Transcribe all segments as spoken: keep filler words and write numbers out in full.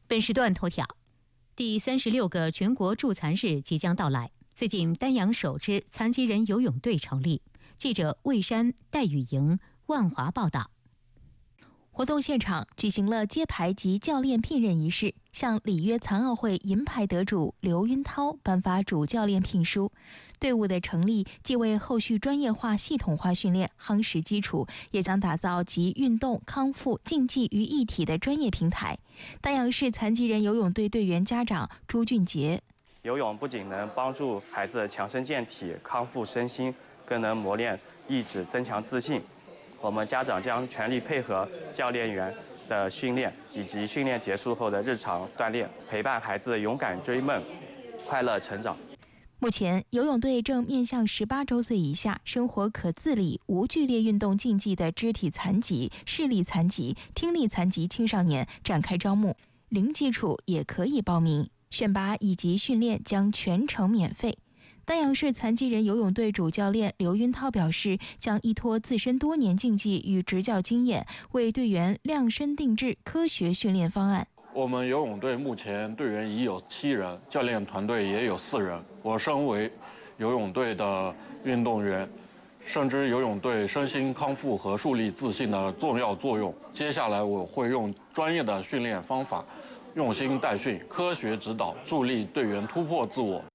本时段头条：第三十六个全国助残日即将到来。最近，丹阳首支残疾人游泳队成立。记者魏山、戴雨莹、万华报道。 活动现场举行了揭牌及教练聘任仪式，向里约残奥会银牌得主刘云涛颁发主教练聘书。队伍的成立既为后续专业化、系统化训练夯实基础，也将打造集运动、康复、竞技于一体的专业平台。丹阳市残疾人游泳队队员家长朱俊杰： 游泳不仅能帮助孩子强身健体、康复身心，更能磨练意志、增强自信。我们家长将全力配合教练员的训练，以及训练结束后的日常锻炼，陪伴孩子勇敢追梦，快乐成长。 目前，游泳队正面向十八周岁以下、生活可自理、无剧烈运动禁忌的肢体残疾、视力残疾、听力残疾青少年展开招募，零基础也可以报名。选拔以及训练将全程免费。丹阳市残疾人游泳队主教练刘云涛表示，将依托自身多年竞技与执教经验，为队员量身定制科学训练方案。 我们游泳队目前队员已有七人，教练团队也有四人。我身为游泳队的运动员，深知游泳队身心康复和树立自信的重要作用。接下来我会用专业的训练方法，用心带训，科学指导，助力队员突破自我。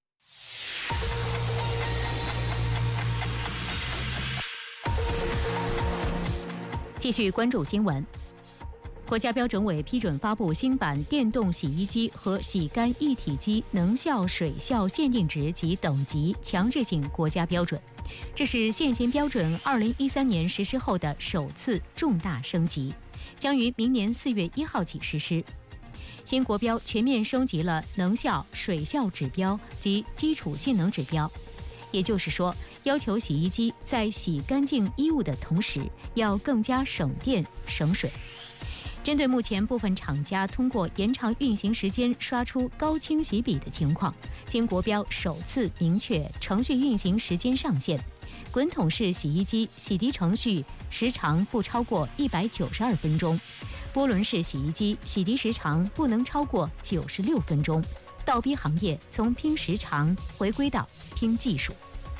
继续关注新闻。国家标准委批准发布新版电动洗衣机和洗干一体机能效、水效限定值及等级强制性国家标准，这是现行标准二零一三年实施后的首次重大升级，将于明年四月一号起实施。新国标全面升级了能效、水效指标及基础性能指标，也就是说，要求洗衣机在洗干净衣物的同时，要更加省电省水。针对目前部分厂家通过延长运行时间刷出高清洗笔的情况，新国标首次明确程序运行时间上限，滚筒式洗衣机洗涤程序时长不超过一百九十二分钟，波轮式洗衣机洗涤时长不能超过九十六分钟。倒逼行业从拼时长回归到拼技术。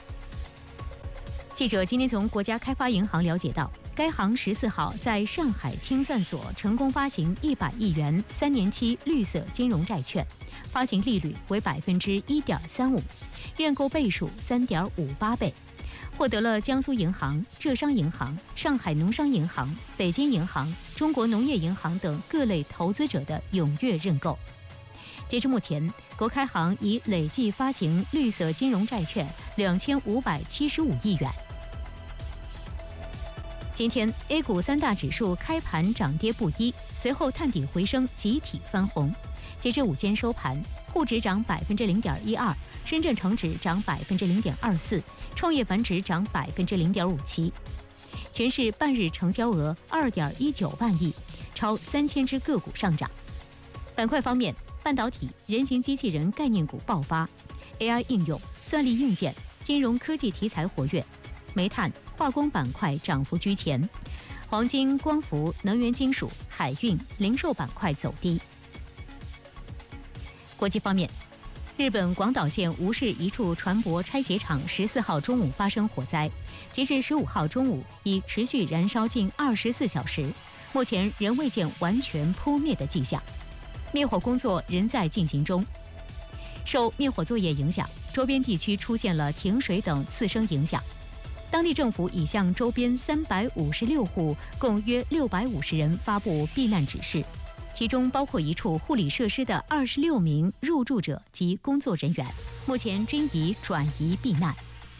记者今天从国家开发银行了解到，该行十四号在上海清算所成功发行一百亿元三年期绿色金融债券，发行利率为百分之一点三五，认购倍数三点五八倍，获得了江苏银行、浙商银行、上海农商银行、北京银行、中国农业银行等各类投资者的踊跃认购。截至目前，国开行已累计发行绿色金融债券两千五百七十五亿元。今天 A 股三大指数开盘涨跌不一，随后探底回升，集体翻红。截至午间收盘，沪指涨百分之零点一二，深圳成指涨百分之零点二四，创业板指涨百分之零点五七。全市半日成交额二点一九万亿，超三千只个股上涨。板块方面，半导体、人形机器人概念股爆发 ，A I 应用、算力硬件、金融科技题材活跃。煤炭、化工板块涨幅居前，黄金、光伏、能源金属、海运、零售板块走低。国际方面，日本广岛县吴市一处船舶拆解厂十四号中午发生火灾，截至十五号中午已持续燃烧近二十四小时，目前仍未见完全扑灭的迹象，灭火工作仍在进行中。受灭火作业影响，周边地区出现了停水等次生影响。当地政府已向周边三百五十六户，共约六百五十人发布避难指示，其中包括一处护理设施的二十六名入住者及工作人员，目前均已转移避难。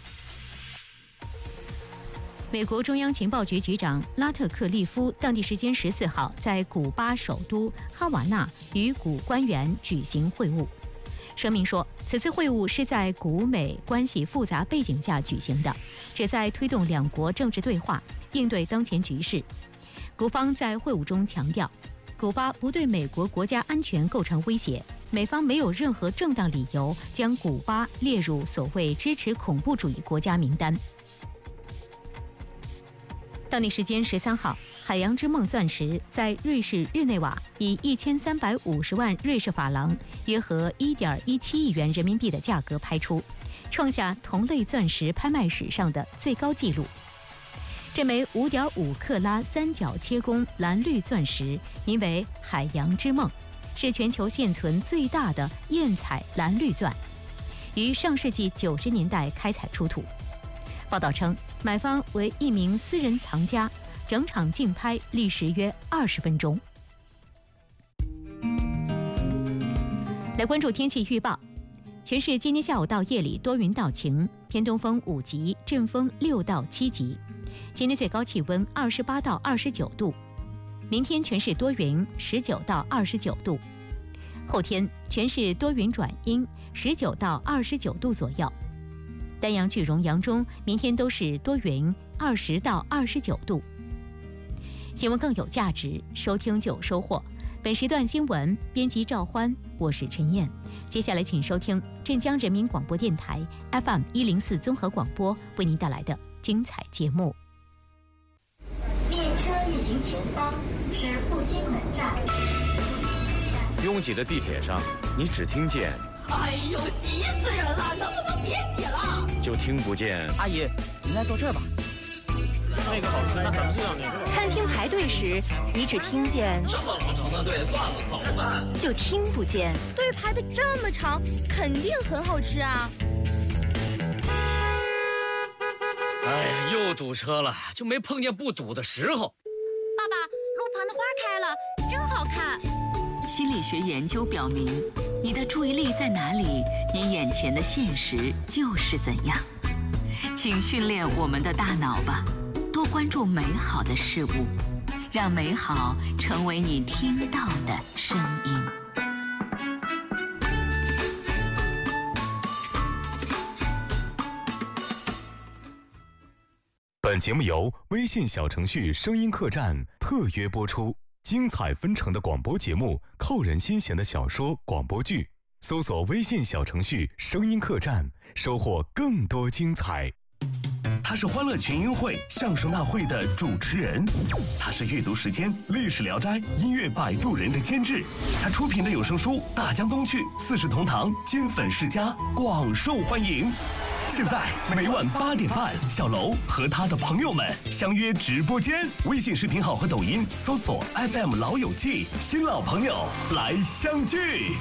美国中央情报局局长拉特克利夫当地时间十四号在古巴首都哈瓦那与古官员举行会晤。声明说，此次会晤是在古美关系复杂背景下举行的，旨在推动两国政治对话，应对当前局势。古方在会晤中强调，古巴不对美国国家安全构成威胁，美方没有任何正当理由将古巴列入所谓支持恐怖主义国家名单。 当地时间十三号，海洋之梦钻石在瑞士日内瓦以一千三百五十万瑞士法郎，约合一点一七亿元人民币的价格拍出，创下同类钻石拍卖史上的最高纪录。这枚五点五克拉三角切工蓝绿钻石名为“海洋之梦”，是全球现存最大的艳彩蓝绿钻，于上世纪九十年代开采出土。报道称，买方为一名私人藏家，整场竞拍历时约二十分钟。来关注天气预报，全市今天下午到夜里多云到晴，偏东风五级，阵风六到七级。今天最高气温二十八到二十九度，明天全市多云，十九到二十九度。后天全市多云转阴，十九到二十九度左右。丹阳、句容、扬中明天都是多云，二十到二十九度。新闻更有价值，收听就有收获。本时段新闻编辑赵欢，我是陈燕。接下来请收听镇江人民广播电台 F M 一零四综合广播为您带来的精彩节目。 列车运行前方是复兴门站。 拥挤的地铁上，你只听见哎呦，急死人了！能不能别挤了？ 就听不见阿姨，您来坐这儿吧。 那个好吃，那咱们这样那个。 餐厅排队时，你只听见这么老长的队，算了，走吧。 就听不见队排的这么长，肯定很好吃啊。 哎呀，又堵车了，就没碰见不堵的时候。 爸爸，路旁的花开了，真好看。 心理学研究表明，你的注意力在哪里，你眼前的现实就是怎样。请训练我们的大脑吧，多关注美好的事物，让美好成为你听到的声音。 本节目由微信小程序声音客栈特约播出。精彩纷呈的广播节目，扣人心弦的小说、广播剧，搜索微信小程序声音客栈，收获更多精彩。 他是欢乐群英会相声大会的主持人，他是阅读时间历史聊斋音乐摆渡人的监制，他出品的有声书《大江东去》《四世同堂》金粉世家广受欢迎。现在每晚八点半，小楼和他的朋友们相约直播间，微信视频号和抖音搜索 F M 老友记，新老朋友来相聚。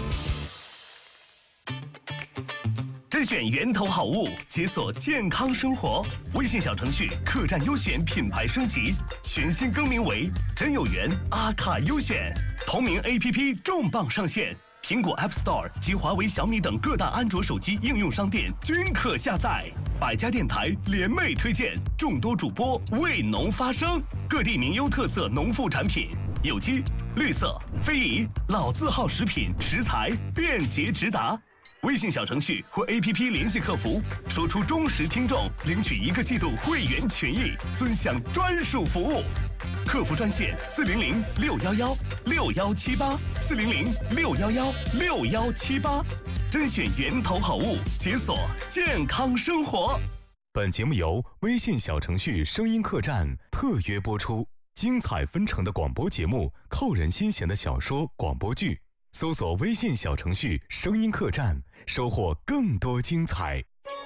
甄选源头好物，解锁健康生活。微信小程序客栈优选品牌升级，全新更名为真有缘阿卡优选，同名 A P P 重磅上线。苹果 App Store 及华为、小米等各大安卓手机应用商店均可下载。百家电台联袂推荐，众多主播为农发声，各地名优特色农副产品，有机、绿色、非遗、老字号食品食材便捷直达。微信小程序或 A P P 联系客服，说出忠实听众，领取一个季度会员权益，尊享专属服务。客服专线四零零六幺幺六幺七八四零零六幺幺六幺七八，甄选源头好物，解锁健康生活。 本节目由微信小程序声音客栈特约播出。精彩纷呈的广播节目，扣人心弦的小说、广播剧，搜索微信小程序声音客栈，收获更多精彩。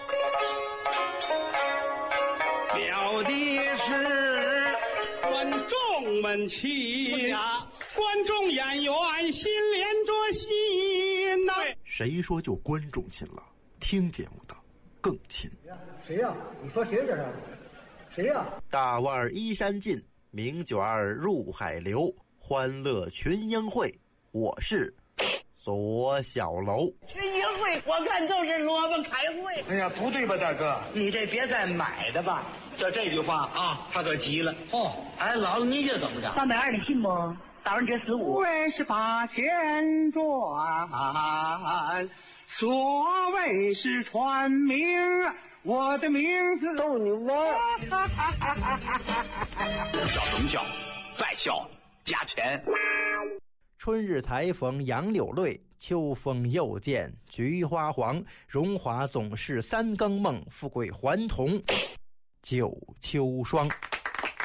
表的是观众们亲，观众演员心连着心呐、啊。 谁说就观众亲了？听节目的更亲。 谁呀、啊？你说谁这是？谁呀、啊？ 大腕儿依山尽，名卷儿入海流，欢乐群英会，我是左小楼。 群英会，我看就是萝卜开会。 哎呀，不对吧，大哥？ 你这别再买的吧。 就这句话啊，他可急了。哦，哎，姥姥，你这怎么着？ 三百二，你信不？打完折十五。 为是把钱赚，所谓是传名，我的名字逗你玩。 笑什么笑？再笑加钱。 春日才逢杨柳绿，秋风又见菊花黄。荣华总是三更梦，富贵还同九秋霜。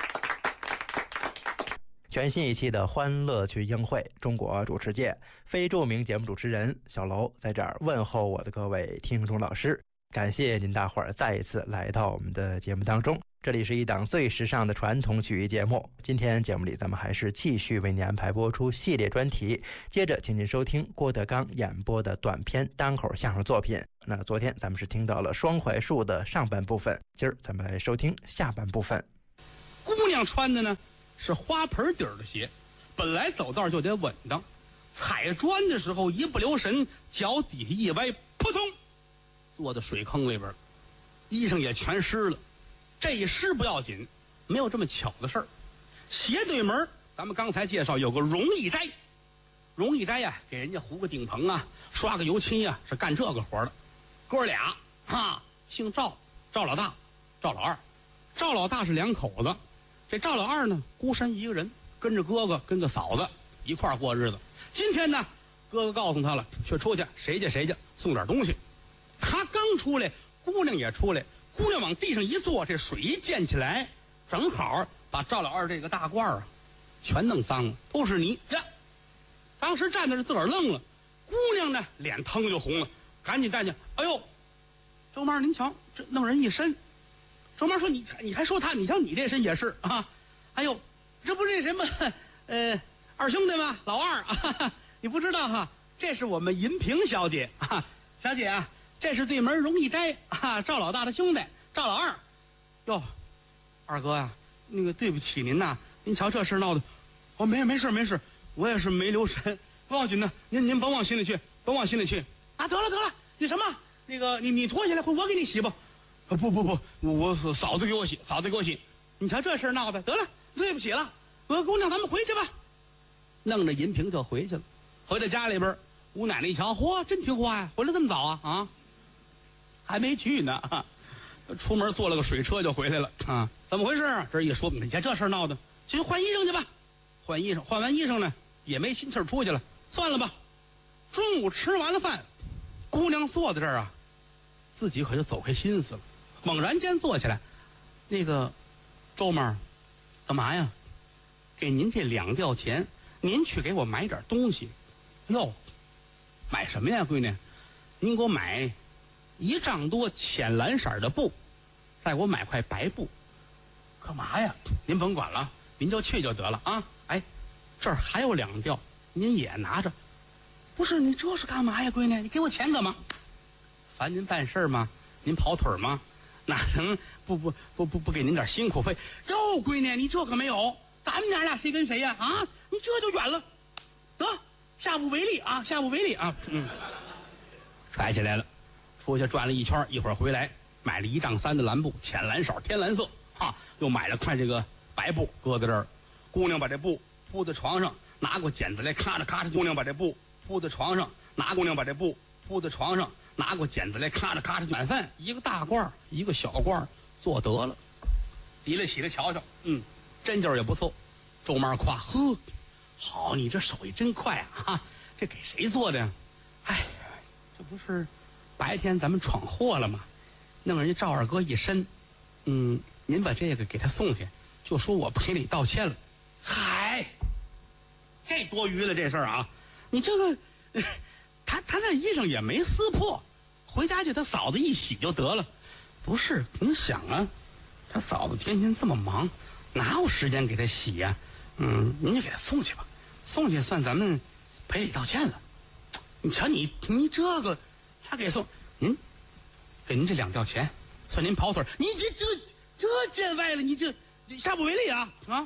全新一期的欢乐群英会中国主持界非著名节目主持人小楼在这儿问候我的各位听众老师，感谢您大伙儿再一次来到我们的节目当中。这里是一档最时尚的传统曲艺节目，今天节目里咱们还是继续为您安排播出系列专题，接着请您收听郭德纲演播的短篇单口相声作品。那昨天咱们是听到了双槐树的上半部分，今儿咱们来收听下半部分。 姑娘穿的呢是花盆底儿的鞋，本来走道就得稳当，踩砖的时候一不留神，脚底下一歪，扑通坐到水坑里边，衣裳也全湿了。这一湿不要紧，没有这么巧的事儿。斜对门咱们刚才介绍有个容易斋，容易斋呀、啊，给人家糊个顶棚啊，刷个油漆啊，是干这个活的。哥俩啊，姓赵，赵老大，赵老二。赵老大是两口子，这赵老二呢孤身一个人，跟着哥哥跟着嫂子一块儿过日子。今天呢，哥哥告诉他了，去出去谁家谁家送点东西。他刚出来，姑娘也出来。姑娘往地上一坐，这水一溅起来，正好把赵老二这个大褂啊全弄脏了，都是泥呀！当时站在这自个儿愣了，姑娘呢脸腾就红了，赶紧站起，哎呦，周妈您瞧，这弄人一身。周妈说你你还说他，你瞧你这身也是啊，哎呦，这不是那什么呃二兄弟吗？老二啊，你不知道哈，这是我们银萍小姐啊，小姐啊。这是对门容易斋啊，赵老大的兄弟赵老二。哟，二哥呀、啊，那个对不起您呐、啊，您瞧这事闹的，哦，没没事没事，我也是没留神，不要紧的，您您甭往心里去，甭往心里去啊。得了得了，你什么那个你你脱下来，我给你洗吧。啊不不不，我嫂子给我洗，嫂子给我洗。你瞧这事闹的，得了，对不起了，我姑娘咱们回去吧。弄着银萍就回去了，回到家里边，吴奶奶一瞧，嚯，真听话呀，回来这么早啊啊！还没去呢，啊、出门坐了个水车就回来了啊！怎么回事？这一说，你瞧这事闹的，去换衣裳去吧。换衣裳，换完衣裳呢，也没心气儿出去了，算了吧。中午吃完了饭，姑娘坐在这儿啊，自己可就走开心思了。猛然间坐起来，那个周妈，干嘛呀？给您这两吊钱，您去给我买点东西。哟，买什么呀，闺女？您给我买一丈多浅蓝色的布，再给我买块白布。干嘛呀？您甭管了，您就去就得了啊！哎，这儿还有两吊，您也拿着。不是你这是干嘛呀，闺女？你给我钱干嘛？烦您办事吗？您跑腿吗？哪能不不不不不给您点辛苦费？哟，闺女，你这可没有，咱们娘俩谁跟谁呀？啊，你这就远了。得，下不为例啊，下不为例啊。嗯，揣起来了。出去转了一圈，一会儿回来买了一丈三的蓝布，浅蓝色天蓝色啊，又买了块这个白布搁在这儿。姑娘把这布铺在床上，拿过剪子来咔嚓咔嚓。姑娘把这布铺在床上，拿姑娘把这布铺在床上，拿过剪子来咔嚓咔嚓。晚饭一个大褂一个小褂做得了，提了起来瞧瞧，嗯，针脚也不错。周妈夸，呵，好，你这手艺真快啊！哈，这给谁做的呀？哎，这不是白天咱们闯祸了吗？弄人家赵二哥一身，嗯，您把这个给他送去，就说我赔礼道歉了。嗨，这多余了这事儿啊！你这个，他他那衣裳也没撕破，回家就他嫂子一洗就得了。不是，你想啊，他嫂子天天这么忙，哪有时间给他洗呀、啊？嗯，您就给他送去吧，送去算咱们赔礼道歉了。你瞧你你这个。他给送您，给您这两吊钱，算您跑腿。你这这这见外了，你这下不为例啊啊！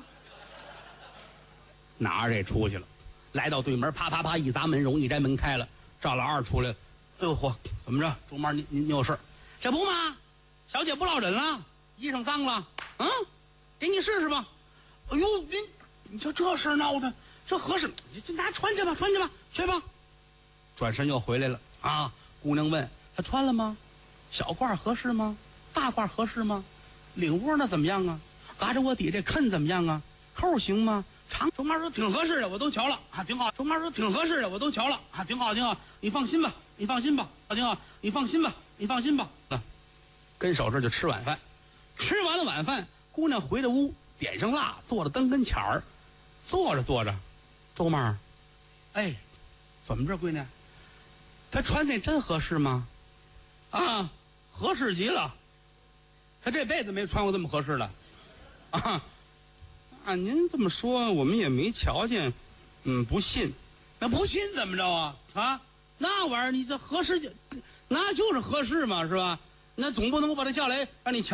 拿着这出去了，来到对门，啪啪啪一砸门，容易斋门开了，赵老二出来了。哎呦嚯，怎么着？周妈您您有事？这不嘛，小姐不落枕了，衣裳脏了，嗯，给你试试吧。哎呦，您你瞧这事闹的，这合适？你就拿穿去吧，穿去吧，去吧。转身又回来了啊。姑娘问他穿了吗？小褂合适吗？大褂合适吗？领窝那怎么样啊？嘎着我底这坑怎么样啊？扣行吗？长周妈说挺合适的，我都瞧了啊，挺好。周妈说挺合适的，我都瞧了啊，挺好，挺好。你放心吧，你放心吧，啊，挺好。你放心吧，你放心吧。啊，跟手这就吃晚饭，吃完了晚饭，姑娘回了屋，点上蜡，坐了灯跟前儿， 坐着坐着，豆妹儿，哎，怎么着，闺女？他穿那真合适吗？啊，合适极了。他这辈子没穿过这么合适的。啊，啊，您这么说，我们也没瞧见。嗯，不信，那不信怎么着啊？啊，那玩意儿你这合适就，那就是合适嘛，是吧？那总不能我把他叫来让你瞧。